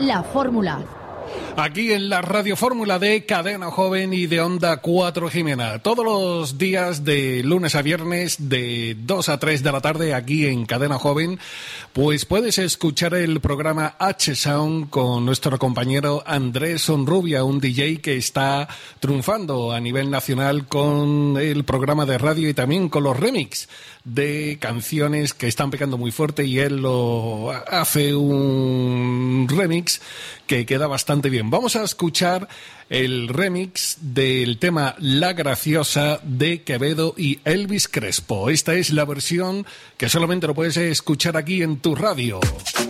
La Fórmula. Aquí en la Radio Fórmula de Cadena Joven y de Onda 4 Jimena. Todos los días de lunes a viernes de 2 a 3 de la tarde aquí en Cadena Joven, pues puedes escuchar el programa H-Sound con nuestro compañero Andrés Sonrubia, un DJ que está triunfando a nivel nacional con el programa de radio y también con los remix de canciones que están pegando muy fuerte, y él lo hace un remix que queda bastante bien. Vamos a escuchar el remix del tema La Graciosa de Quevedo y Elvis Crespo. Esta es la versión que solamente lo puedes escuchar aquí en tu radio.